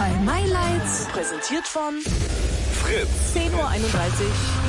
bei My Lights. Präsentiert von Fritz. 10:31 Uhr.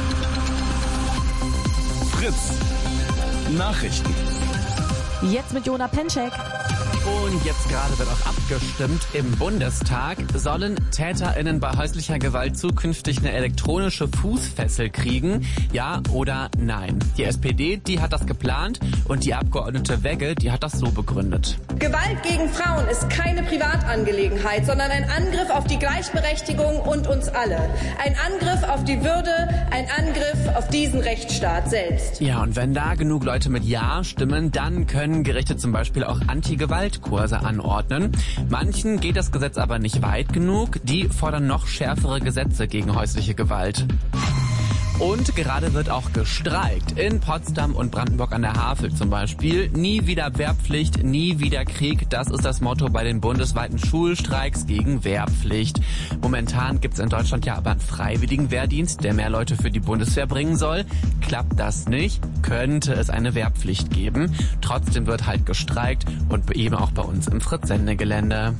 Fritz. Nachrichten. Jetzt mit Jona Penczek. Und jetzt gerade wird auch abgestimmt im Bundestag. Sollen TäterInnen bei häuslicher Gewalt zukünftig eine elektronische Fußfessel kriegen? Ja oder nein? Die SPD, die hat das geplant und die Abgeordnete Wegge, die hat das so begründet. Gewalt gegen Frauen ist keine Privatangelegenheit, sondern ein Angriff auf die Gleichberechtigung und uns alle. Ein Angriff auf die Würde, ein Angriff auf diesen Rechtsstaat selbst. Ja, und wenn da genug Leute mit Ja stimmen, dann können Gerichte zum Beispiel auch Anti-Gewalt-Kurse anordnen. Manchen geht das Gesetz aber nicht weit genug. Die fordern noch schärfere Gesetze gegen häusliche Gewalt. Und gerade wird auch gestreikt. In Potsdam und Brandenburg an der Havel zum Beispiel. Nie wieder Wehrpflicht, nie wieder Krieg. Das ist das Motto bei den bundesweiten Schulstreiks gegen Wehrpflicht. Momentan gibt's in Deutschland ja aber einen freiwilligen Wehrdienst, der mehr Leute für die Bundeswehr bringen soll. Klappt das nicht, könnte es eine Wehrpflicht geben. Trotzdem wird halt gestreikt und eben auch bei uns im Fritz-Sendegelände.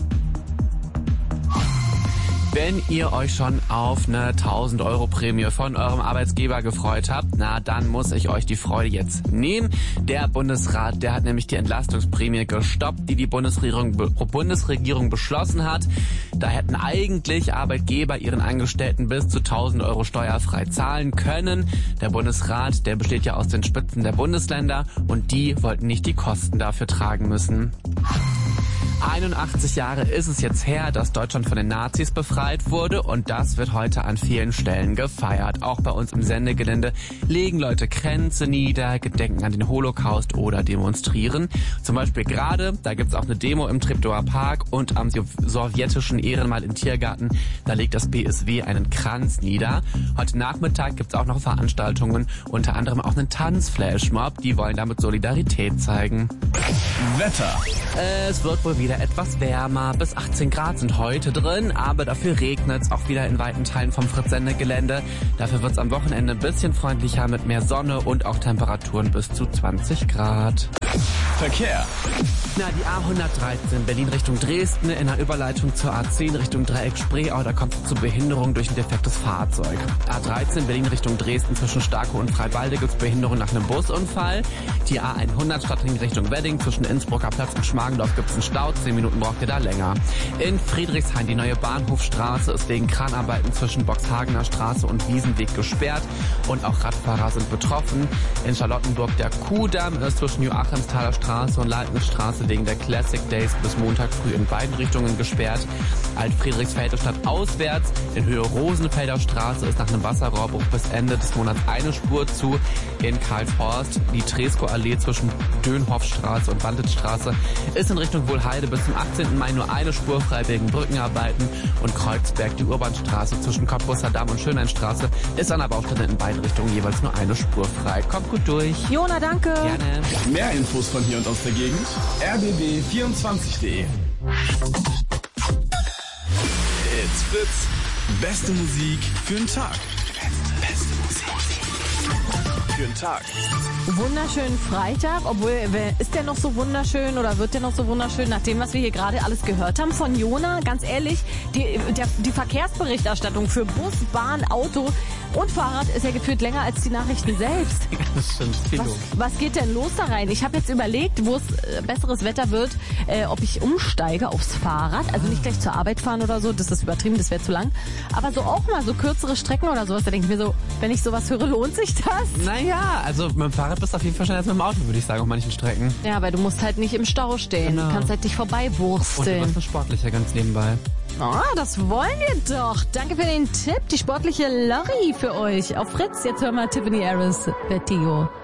Wenn ihr euch schon auf eine 1.000 € Prämie von eurem Arbeitsgeber gefreut habt, na dann muss ich euch die Freude jetzt nehmen. Der Bundesrat, der hat nämlich die Entlastungsprämie gestoppt, die Bundesregierung beschlossen hat. Da hätten eigentlich Arbeitgeber ihren Angestellten bis zu 1.000 € steuerfrei zahlen können. Der Bundesrat, der besteht ja aus den Spitzen der Bundesländer und die wollten nicht die Kosten dafür tragen müssen. 81 Jahre ist es jetzt her, dass Deutschland von den Nazis befreit wurde und das wird heute an vielen Stellen gefeiert. Auch bei uns im Sendegelände legen Leute Kränze nieder, gedenken an den Holocaust oder demonstrieren. Zum Beispiel gerade, da gibt's auch eine Demo im Treptower Park und am sowjetischen Ehrenmal im Tiergarten, da legt das BSW einen Kranz nieder. Heute Nachmittag gibt's auch noch Veranstaltungen, unter anderem auch einen Tanzflashmob, die wollen damit Solidarität zeigen. Wetter. Es wird wohl wieder etwas wärmer. Bis 18 Grad sind heute drin, aber dafür regnet's auch wieder in weiten Teilen vom Fritz-Sende-Gelände. Dafür wird's am Wochenende ein bisschen freundlicher mit mehr Sonne und auch Temperaturen bis zu 20 Grad. Verkehr. Na, die A113 Berlin Richtung Dresden in der Überleitung zur A10 Richtung Dreieck Spreeau, da kommt es zu Behinderung durch ein defektes Fahrzeug. A13 Berlin Richtung Dresden zwischen Starkow und Freiwalde gibt's Behinderung nach einem Busunfall. Die A100 Stadtring Richtung Wedding zwischen Innsbrucker Platz und Schmargendorf gibt's einen Stau, 10 Minuten braucht ihr da länger. In Friedrichshain die neue Bahnhofstraße ist wegen Kranarbeiten zwischen Boxhagener Straße und Wiesenweg gesperrt und auch Radfahrer sind betroffen. In Charlottenburg der Kuhdamm ist zwischen Joachimsthaler Straße und Leibnizstraße wegen der Classic Days bis Montag früh in beiden Richtungen gesperrt. Alt-Friedrichsfelde Stadt auswärts. In Höhe Rosenfelder Straße ist nach einem Wasserrohrbruch bis Ende des Monats eine Spur zu. In Karlshorst die Treskow-Allee zwischen Dönhoffstraße und Banditzstraße ist in Richtung Wohlheide bis zum 18. Mai nur eine Spur frei wegen Brückenarbeiten. Und Kreuzberg, die Urbanstraße zwischen Cottbusser Damm und Schöneinstraße ist an der Baustelle in beiden Richtungen jeweils nur eine Spur frei. Kommt gut durch. Jona, danke. Gerne. Mehr Infos von hier und aus der Gegend. rbb24.de. It's Fritz. Beste Musik für den Tag. Beste Musik für den Tag. Wunderschönen Freitag, obwohl, ist der noch so wunderschön oder wird der noch so wunderschön, nach dem, was wir hier gerade alles gehört haben von Jona? Ganz ehrlich, die Verkehrsberichterstattung für Bus, Bahn, Auto und Fahrrad ist ja gefühlt länger als die Nachrichten selbst. Das stimmt. Was geht denn los da rein? Ich habe jetzt überlegt, wo es besseres Wetter wird, ob ich umsteige aufs Fahrrad, also nicht gleich zur Arbeit fahren oder so, das ist übertrieben, das wäre zu lang, aber so auch mal so kürzere Strecken oder sowas, da denke ich mir so, wenn ich sowas höre, lohnt sich das? Naja, also mit dem Fahrrad bist du auf jeden Fall schneller als mit dem Auto, würde ich sagen, auf manchen Strecken. Ja, weil du musst halt nicht im Stau stehen. Genau. Du kannst halt dich vorbei Und du wursteln. bist ein Sportlicher ganz nebenbei. Das wollen wir doch. Danke für den Tipp. Die sportliche Lorry für euch. Auf Fritz, jetzt hören wir Tiffany Harris, Vertigo.